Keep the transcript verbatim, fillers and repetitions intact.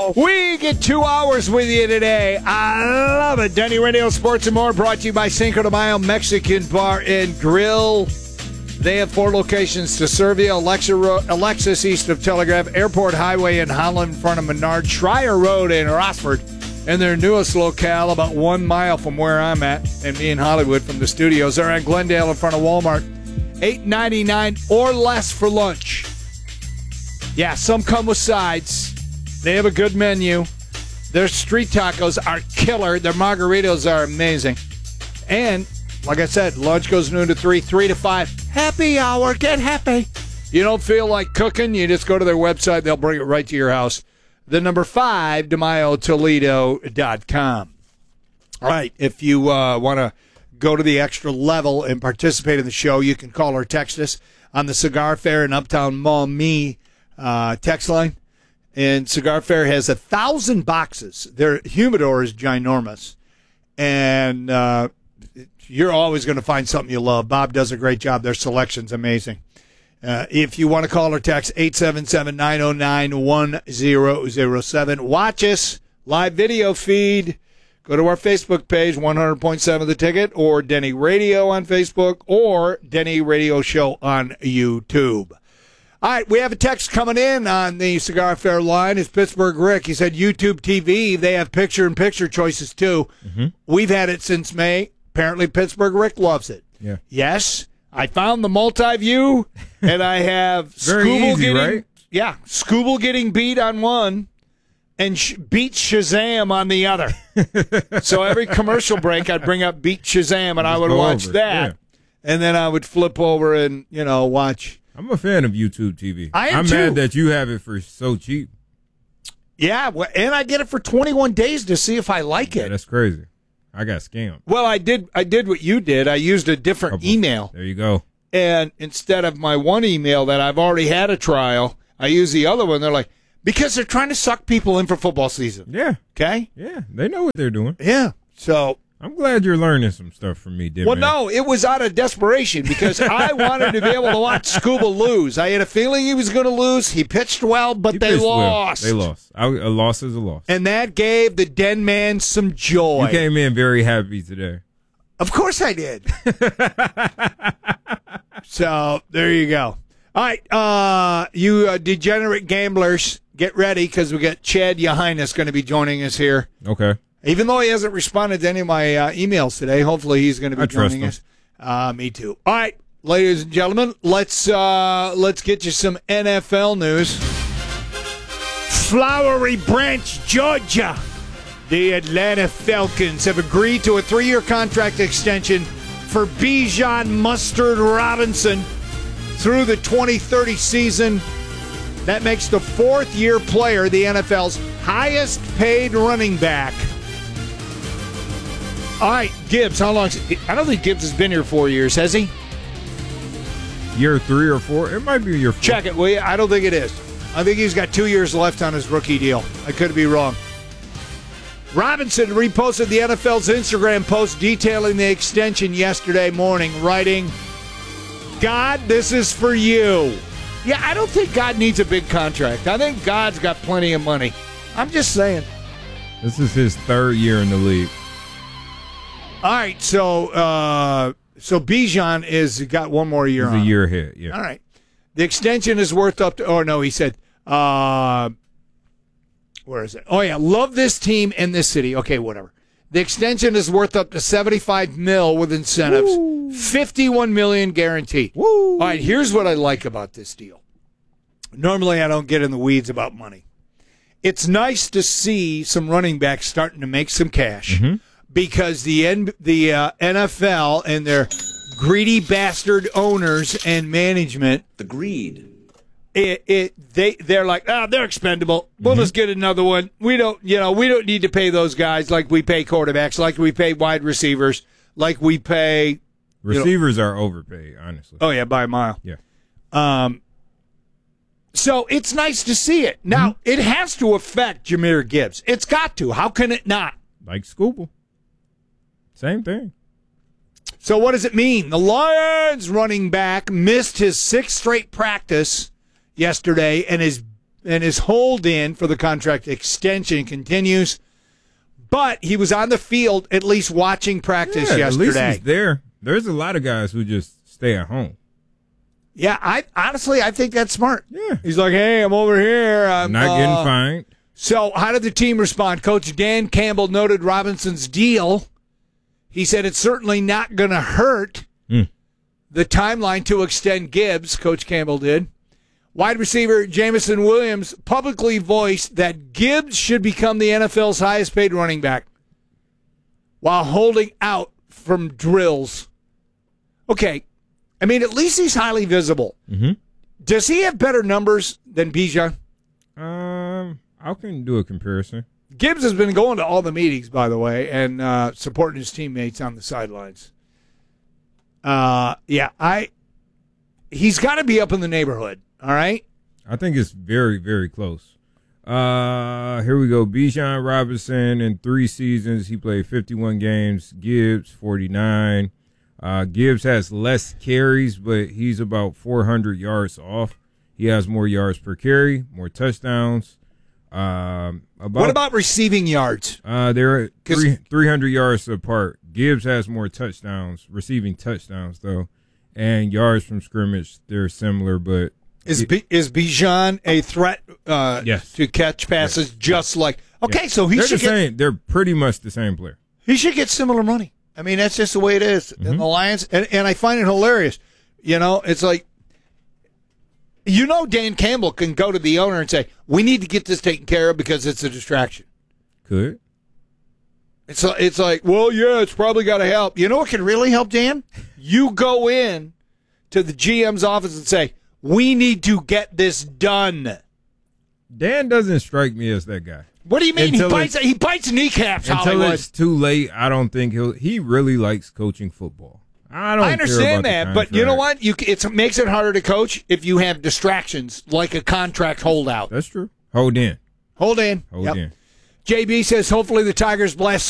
go. We get two hours with you today. I love it. Denny Radio Sports and More brought to you by Cinco de Mayo Mexican Bar and Grill. They have four locations to serve you. Alexa Ro- Alexis east of Telegraph, Airport Highway in Holland in front of Menard, Schreier Road in Rossford, and their newest locale about one mile from where I'm at, and me in Hollywood from the studios. They're at Glendale in front of Walmart. eight ninety-nine or less for lunch. Yeah, some come with sides. They have a good menu. Their street tacos are killer. Their margaritas are amazing. And, like I said, lunch goes noon to three, three to five. Happy hour. Get happy. You don't feel like cooking, you just go to their website. They'll bring it right to your house. The number five, de mayo toledo dot com. All right, if you uh, want to go to the extra level and participate in the show, you can call or text us on the Cigar Fair and Uptown Mall Me uh, text line. And Cigar Fair has a thousand boxes. Their humidor is ginormous. And uh, you're always going to find something you love. Bob does a great job. Their selection's amazing. Uh, if you want to call or text, eight seven seven, nine oh nine, one oh oh seven. Watch us, live video feed. Go to our Facebook page, one hundred point seven The Ticket, or Denny Radio on Facebook, or Denny Radio Show on YouTube. All right, we have a text coming in on the Cigar Fair line. It's Pittsburgh Rick. He said YouTube T V, they have picture-in-picture choices, too. Mm-hmm. We've had it since May. Apparently, Pittsburgh Rick loves it. Yeah. Yes, I found the multi-view, and I have Very Scooble easy, getting, right? Yeah, Scooble getting beat on one and sh- beat Shazam on the other. So every commercial break, I'd bring up Beat Shazam, and I would watch over. that. Yeah. And then I would flip over and, you know, watch. I'm a fan of YouTube T V. I am I'm too. mad that you have it for so cheap. Yeah, well, and I get it for twenty-one days to see if I like Yeah, it. that's crazy. I got scammed. Well, I did I did what you did. I used a different Couple- email. There you go. And instead of my one email that I've already had a trial, I use the other one. They're like, because they're trying to suck people in for football season. Yeah. Okay? Yeah. They know what they're doing. Yeah. So, I'm glad you're learning some stuff from me, Dim well, Man. no, it was out of desperation because I wanted to be able to watch Scuba lose. I had a feeling he was going to lose. He pitched well, but You they pitched well. lost. They lost. I, a loss is a loss. And that gave the Den Man some joy. You came in very happy today. Of course I did. So, there you go. All right, uh, you uh, degenerate gamblers, get ready because we got Chad Yohines going to be joining us here. Okay. Even though he hasn't responded to any of my uh, emails today, hopefully he's going to be I trust joining him. us. Uh, me too. All right, ladies and gentlemen, let's uh, let's get you some N F L news. Flowery Branch, Georgia. The Atlanta Falcons have agreed to a three-year contract extension for Bijan Mustard Robinson through the twenty thirty season. That makes the fourth-year player the N F L's highest-paid running back. All right, Gibbs, how long? I don't think Gibbs has been here four years, has he? Year three or four? It might be year four. Check it, will you? I don't think it is. I think he's got two years left on his rookie deal. I could be wrong. Robinson reposted the N F L's Instagram post detailing the extension yesterday morning, writing, God, this is for you. Yeah, I don't think God needs a big contract. I think God's got plenty of money. I'm just saying. This is his third year in the league. All right, so uh, so Bijan is got one more year He's on a him. year ahead, yeah. All right. The extension is worth up to, oh, no, he said, uh, where is it? Oh, yeah, love this team and this city. Okay, whatever. The extension is worth up to seventy-five mil with incentives, Woo. fifty-one million guaranteed. Woo. All right, here's what I like about this deal. Normally, I don't get in the weeds about money. It's nice to see some running backs starting to make some cash mm-hmm. because the N- the uh, N F L and their greedy bastard owners and management, The greed. it, it they they're like, ah, oh, they're expendable. We'll mm-hmm. just get another one. We don't, you know, we don't need to pay those guys like we pay quarterbacks, like we pay wide receivers, like we pay receivers you know, are overpaid, honestly. Oh yeah, by a mile. Yeah. Um. So it's nice to see it. Now mm-hmm. it has to affect Jahmyr Gibbs. It's got to. How can it not? Like Scooble. Same thing. So what does it mean? The Lions running back missed his sixth straight practice yesterday and is and his hold in for the contract extension continues. But he was on the field at least watching practice yeah, yesterday. At least he's there. There's a lot of guys who just stay at home. Yeah, I honestly I think that's smart. Yeah. He's like, hey, I'm over here. I'm not uh, getting fined. So how did the team respond? Coach Dan Campbell noted Robinson's deal. He said it's certainly not going to hurt Mm. the timeline to extend Gibbs, Coach Campbell did. Wide receiver Jameson Williams publicly voiced that Gibbs should become the N F L's highest paid running back while holding out from drills. Okay, I mean, at least he's highly visible. Mm-hmm. Does he have better numbers than Bijan? Um, I can do a comparison. Gibbs has been going to all the meetings, by the way, and uh, supporting his teammates on the sidelines. Uh, yeah, I. He's got to be up in the neighborhood. All right. I think it's very, very close. Uh, here we go. Bijan Robinson in three seasons, he played fifty-one games. Gibbs forty-nine. Uh, Gibbs has less carries, but he's about four hundred yards off. He has more yards per carry, more touchdowns. Um, about, what about receiving yards? Uh, they're three, three hundred yards apart. Gibbs has more touchdowns, receiving touchdowns, though, and yards from scrimmage, they're similar, but Is B, is Bijan a threat uh, yes. to catch passes yes. just like okay? Yes. So he they're should the get, same. They're pretty much the same player. He should get similar money. I mean, that's just the way it is. Mm-hmm. And the Lions, and, and I find it hilarious. You know, it's like, you know, Dan Campbell can go to the owner and say, "We need to get this taken care of because it's a distraction." Could. It's it's like, well, yeah, it's probably got to help. You know what can really help, Dan? You go in to the G M's office and say, we need to get this done. Dan doesn't strike me as that guy. What do you mean? He bites, he bites kneecaps, until Hollywood. It's too late. I don't think he'll. He really likes coaching football. I don't. I understand care that, about but you know what? You it makes it harder to coach if you have distractions like a contract holdout. That's true. Hold in. Hold in. Hold yep. in. J B says hopefully the Tigers blast